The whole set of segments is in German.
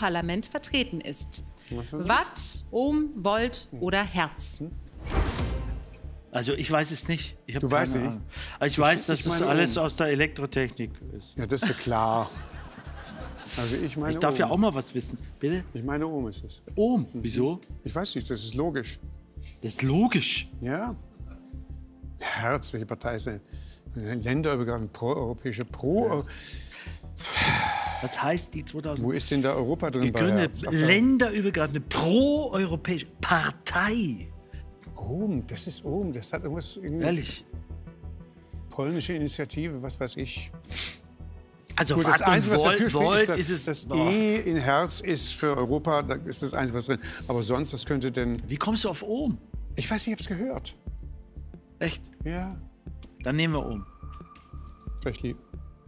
EU-Parlament vertreten ist? Watt, Ohm, Volt oder Hertz? Also ich weiß es nicht. Ich Du weißt nicht? Also ich weiß, dass das alles aus der Elektrotechnik ist. Ja, das ist ja klar. Also ich meine Ich darf ja Ohm. auch mal was wissen. Bitte? Ich meine Ohm ist es. Ohm. Wieso? Ich weiß nicht, das ist logisch. Das ist logisch. Ja. Herz, welche Partei ist denn? Länderübergreifend, pro-europäische, pro... Was heißt die 2000? Wo ist denn da Europa drin bei gegründet? Herz? Länderübergreifende pro-europäische Partei. Ohm, das ist Ohm. Das hat irgendwas... Irgendwie Ehrlich. polnische Initiative, was weiß ich. Also Gut, das Watt und Einzige, was dafür Volt spricht, ist ist, es. das E in Herz ist für Europa, da ist das Einzige, was drin. Aber sonst, das könnte denn... Wie kommst du auf Ohm? Ich weiß nicht, ich hab's gehört. Echt? Ja, Dann nehmen wir Ohm. vielleicht lieb.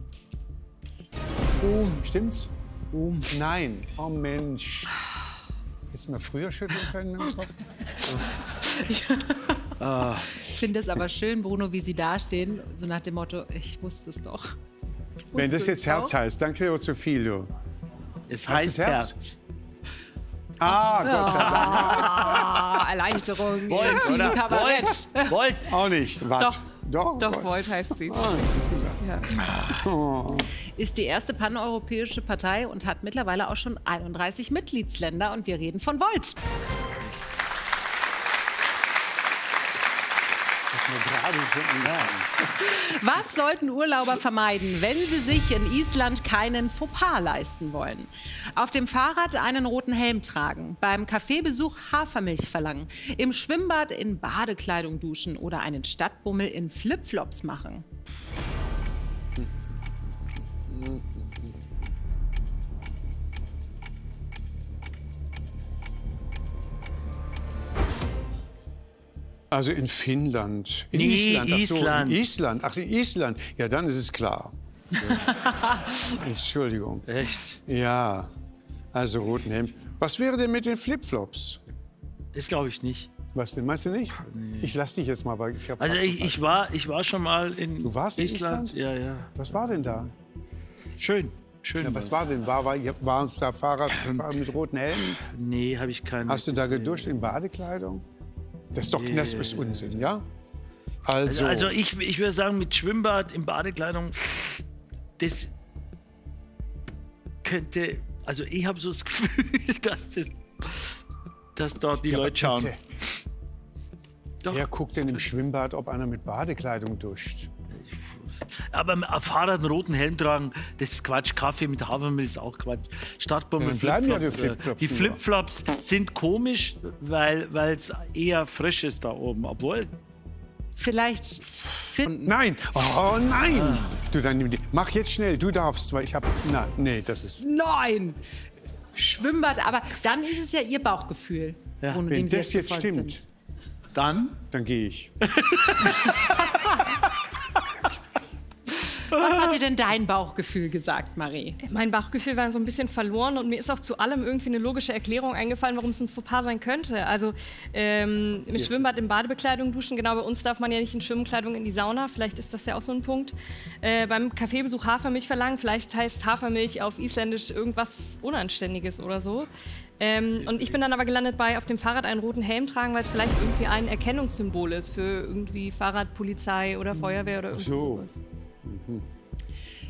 Ohm. Stimmt's? Ohm. Nein. Oh Mensch. Hättest du mal früher schütteln können mit dem Kopf? Ich finde es aber schön, Bruno, wie Sie dastehen, so nach dem Motto, ich wusste es doch. Wenn das jetzt Herz auch. heißt, dann kriegt er zu viel, du. Es Heißt heißt es Herz? Herz. Ah, Gott sei Dank. Ah, Erleichterung im Volt, Team oder? Kabarett. Volt. Volt. Auch nicht. Watt. Doch. Doch, Volt heißt sie. Ah, das ist klar. Ja. Ist die erste paneuropäische Partei und hat mittlerweile auch schon 31 Mitgliedsländer. Und wir reden von Volt. Was sollten Urlauber vermeiden, wenn sie sich in Island keinen Fauxpas leisten wollen? Auf dem Fahrrad einen roten Helm tragen, beim Kaffeebesuch Hafermilch verlangen, im Schwimmbad in Badekleidung duschen oder einen Stadtbummel in Flipflops machen? Also in Finnland. In Nee, Island. Ach so, Island. in Island. Ach, in Island. Ja, dann ist es klar. Entschuldigung. Echt? Ja, also roten Hemd. Was wäre denn mit den Flipflops? Das glaube ich nicht. Was denn, meinst du nicht? Ich lass dich jetzt mal, weil ich habe... Also ich war schon mal in Du warst in Island? Ja, ja. Was war denn da? Schön. Schön. Ja, was war denn? Waren es da Fahrradfahrer mit roten Helmen? Nee, habe ich keinen. Hast du da geduscht in Badekleidung? Das ist doch, das ist Unsinn, ja? Also ich würde sagen, mit Schwimmbad in Badekleidung, das könnte, also ich habe so das Gefühl, dass dort die Ja, aber Leute schauen. bitte. Doch. Wer guckt denn im Schwimmbad, ob einer mit Badekleidung duscht? Aber am Fahrrad einen roten Helm tragen, das ist Quatsch. Kaffee mit Hafermilch ist auch Quatsch. Startbummel, Ja, dann bleiben ja die Flipflops. Flipflops Die nur. Flipflops sind komisch, weil es eher frisch ist da oben. Obwohl, Vielleicht finden. Nein! Oh nein! Du, dann nimm die. Mach jetzt schnell, du darfst, weil ich habe. Nee, das ist. Nein! Schwimmbad, aber dann ist es ja Ihr Bauchgefühl. Ja. ohne Wenn dem Sie das jetzt gefolgt stimmt, sind. dann dann gehe ich. Was hat dir denn dein Bauchgefühl gesagt, Marie? Mein Bauchgefühl war so ein bisschen verloren und mir ist auch zu allem irgendwie eine logische Erklärung eingefallen, warum es ein Fauxpas sein könnte. Also im Schwimmbad in Badebekleidung duschen, genau, bei uns darf man ja nicht in Schwimmkleidung in die Sauna, vielleicht ist das ja auch so ein Punkt. Beim Kaffeebesuch Hafermilch verlangen, vielleicht heißt Hafermilch auf Isländisch irgendwas Unanständiges oder so. Und ich bin dann aber gelandet bei auf dem Fahrrad einen roten Helm tragen, weil es vielleicht irgendwie ein Erkennungssymbol ist für irgendwie Fahrradpolizei oder Feuerwehr oder irgendwie so. sowas. Mhm.